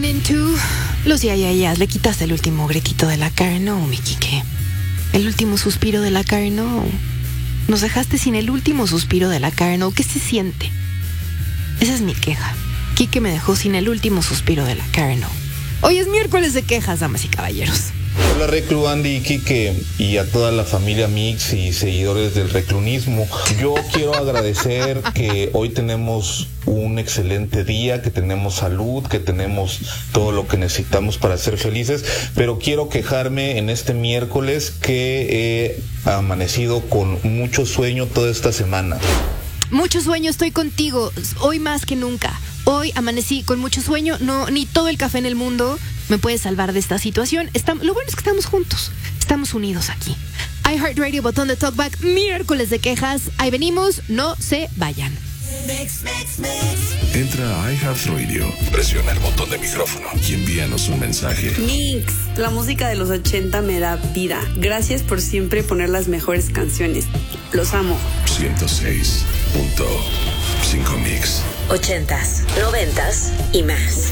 into los yayayas. Le quitaste el último gritito de la cara, no, mi Quique. El último suspiro de la cara, no. Nos dejaste sin el último suspiro de la cara, no. ¿Qué se siente? Esa es mi queja. Quique me dejó sin el último suspiro de la cara, no. Hoy es miércoles de quejas, damas y caballeros. Hola Reclu, Andy y Quique y a toda la familia Mix y seguidores del reclunismo. Yo quiero agradecer que hoy tenemos un excelente día, que tenemos salud, que tenemos todo lo que necesitamos para ser felices, pero quiero quejarme en este miércoles que he amanecido con mucho sueño toda esta semana. Mucho sueño, estoy contigo, hoy más que nunca. Hoy amanecí con mucho sueño, no, ni todo el café en el mundo me puede salvar de esta situación. Lo bueno es que estamos juntos, estamos unidos aquí. iHeartRadio, botón de talkback, miércoles de quejas. Ahí venimos, no se vayan. Entra a iHeartRadio, presiona el botón de micrófono y envíanos un mensaje. Mix, la música de los 80 me da vida. Gracias por siempre poner las mejores canciones. Los amo. 106.5 Mix. 80s, 90s y más.